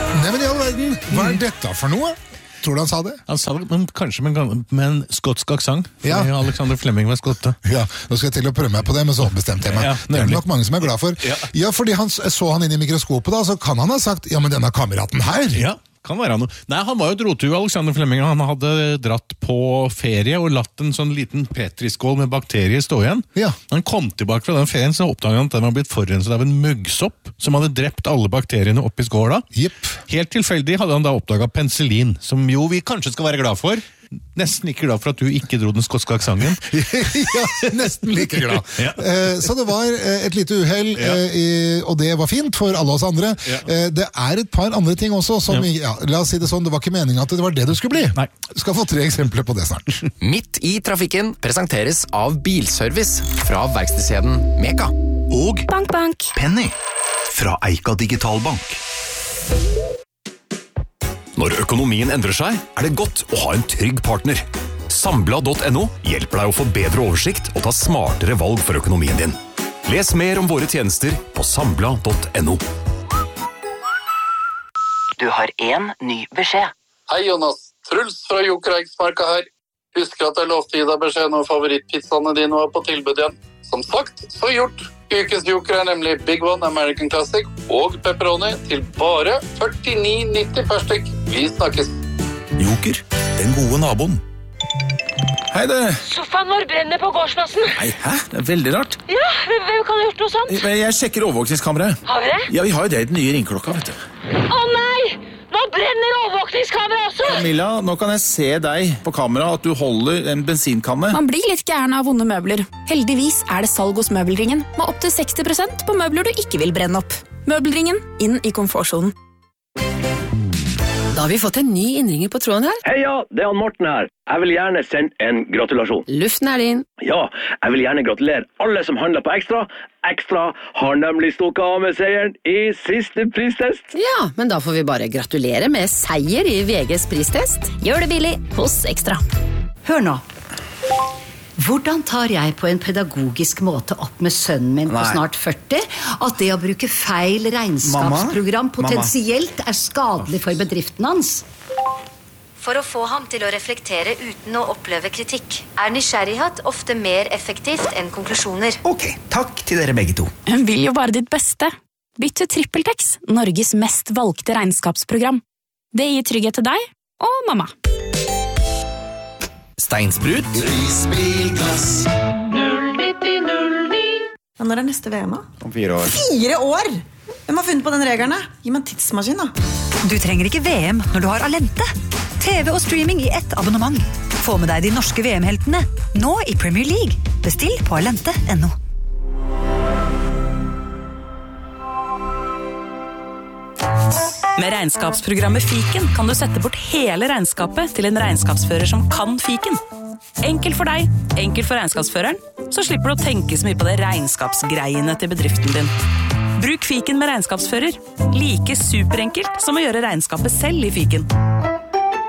Nei, men i all verden, hva dette for noe? Tror du han sa det? Han sa det, men kanskje med en skotsk aksent. Ja. Alexander Fleming var skotte. Ja, nå skal jeg til å prøve meg på det, men så bestemte jeg meg. Ja, det nok mange som glad for. Ja, fordi så han inn i mikroskopet da, så kan han ha sagt, ja, men denne kameraten her. Ja, kan være noe. Nei, han var jo et rotue, Alexander Fleming. Han hadde dratt på ferie og latt en sånn liten petriskål med bakterier stå igjen. Ja. Han kom tilbake fra den ferien, så oppdaget han at den var blitt forurenset av en muggsopp som hadde drept alle bakteriene oppi skåla. Jepp. Helt tilfeldig hadde han da oppdaget penicillin, som jo vi kanskje skal være glad for. Nesten like glad for at du ikke dro den skotske aksangen. Ja, nesten like glad. Ja. Så det var et lite uheld, og det var fint for alle oss andre. Ja. Det er et par andre ting også, som, la oss si det sånn, det var ikke meningen at det var det du skulle bli. Nei. Du skal få 3 eksempler på det snart. Midt i trafikken presenteres av Bilservice fra verkstedskjeden Meka. Og Bank, bank. Penny fra Eika Digitalbank. Når økonomien endrer seg, er det godt å ha en trygg partner. Sambla.no hjelper deg å få bedre oversikt og ta smartere valg for økonomien din. Les mer om våre tjenester på sambla.no. Du har en ny beskjed. Hei Jonas, Truls fra Joker Eiksmarka her. Husker at jeg lovte å gi deg beskjed når favorittpizzaene dine var på tilbud igjen. Som sagt, så gjort. Ukens Joker er nemlig Big One American Classic og pepperoni til bare 49,90 per stykk. Vi snakkes. Joker, den gode naboen. Hei det. Sofaen vår brenner på gårdsplassen. Nei, hæ? Det er veldig rart. Ja, hvem kan ha gjort noe sånt? Jeg sjekker overvåkningskameraet. Har vi det? Ja, vi har jo det i den nye ringklokka, vet du. Å nei! Nå brenner overvåkningskamera også! Camilla, nå kan jeg se deg på kamera at du holder en bensinkanne. Man blir litt gæren av vonde møbler. Heldigvis er det salg hos Møbelringen, med opp til 60% på møbler du ikke vil brenne opp. Møbelringen, inn i komfortsonen. Da har vi fått en ny innringer på tråden her. Heia, det er han Morten her. Jeg vil gjerne sende en gratulasjon. Luften er din. Ja, jeg vil gjerne gratulere alle som handler på Ekstra. Ekstra har nemlig stukket av med seieren i siste pristest. Ja, men da får vi bare gratulere med seier i VGs pristest. Gjør det billig hos Ekstra. Hør nå. Hvordan tar jeg på en pedagogisk måte opp med sønnen min på snart 40 at det å bruke feil regnskapsprogram potensielt er skadelig for bedriften hans? For å få ham til å reflektere uten å oppleve kritikk, er nysgjerrighet ofte mer effektivt enn konklusjoner. Ok, takk til dere begge to. Hun vil jo bare ditt beste. Bytt til TrippelTex, Norges mest valgte regnskapsprogram. Det gir trygghet til deg og mamma. Steinsprut. Prisbilglass. 09009. Ja, når er neste VM, da? Om 4 år. 4 år? Hvem har funnet på den regelen? Gi meg en tidsmaskin, da. Du trenger ikke VM når du har Alente. TV og streaming i ett abonnement. Få med deg de norske VM-heltene, nå i Premier League. Bestill på alente.no. Med regnskapsprogrammet Fiken kan du sette bort hele regnskapet til en regnskapsfører som kan Fiken. Enkelt for deg, enkelt for regnskapsføreren, så slipper du å tenke så mye på det regnskapsgreiene til bedriften din. Bruk Fiken med regnskapsfører. Like superenkelt som å gjøre regnskapet selv i Fiken.